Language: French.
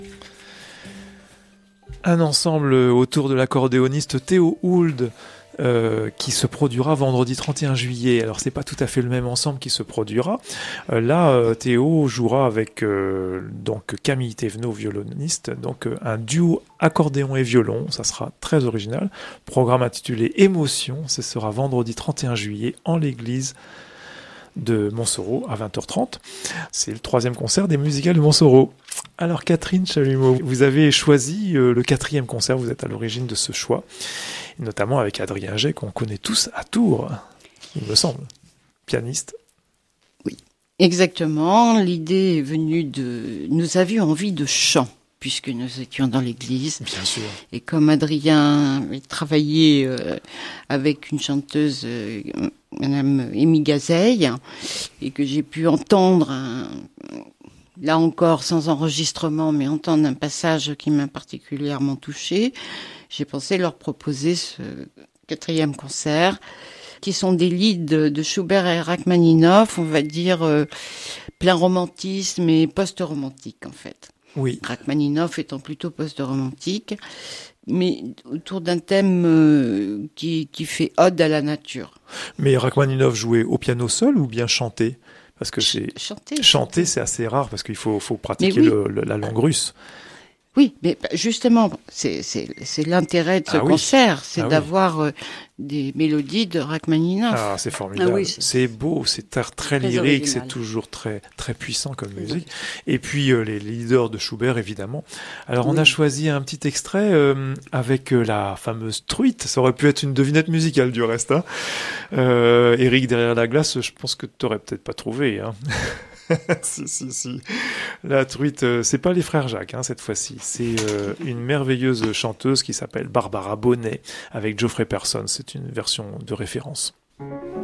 Un ensemble autour de l'accordéoniste Théo Hould, qui se produira vendredi 31 juillet. Alors c'est pas tout à fait le même ensemble qui se produira. Là, Théo jouera avec donc Camille Thévenot, violoniste, donc un duo accordéon et violon. Ça sera très original. Programme intitulé Émotion. Ce sera vendredi 31 juillet en l'église de Montsoreau à 20h30. C'est le 3e concert des musicales de Montsoreau. Alors Catherine Chalumeau, vous avez choisi le 4e concert, vous êtes à l'origine de ce choix, et notamment avec Adrien Jay, qu'on connaît tous à Tours, il me semble, pianiste. Oui, exactement. L'idée est venue de... Nous avions envie de chant, puisque nous étions dans l'église. Bien sûr. Et comme Adrien travaillait avec une chanteuse, Madame Émy Gazeille, et que j'ai pu entendre, là encore sans enregistrement, mais entendre un passage qui m'a particulièrement touchée, j'ai pensé leur proposer ce 4e concert, qui sont des lieds de Schubert et Rachmaninoff, on va dire plein romantisme et post-romantique en fait. Oui. Rachmaninoff étant plutôt post-romantique, mais autour d'un thème qui fait ode à la nature. Mais Rachmaninoff jouait au piano seul ou bien chanter? Parce que chanter, c'est assez rare parce qu'il faut pratiquer la langue russe. Oui, mais justement, c'est l'intérêt de ce concert, c'est d'avoir des mélodies de Rachmaninoff. Ah, c'est formidable. Oui, c'est beau, c'est très lyrique, c'est toujours très très puissant comme musique. Et puis les leaders de Schubert, évidemment. Alors on a choisi un petit extrait avec la fameuse truite. Ça aurait pu être une devinette musicale du reste. Hein. Eric derrière la glace, je pense que tu n'aurais peut-être pas trouvé. Hein. Si. La truite, c'est pas les frères Jacques, hein, cette fois-ci. C'est une merveilleuse chanteuse qui s'appelle Barbara Bonnet avec Geoffrey Person. C'est une version de référence.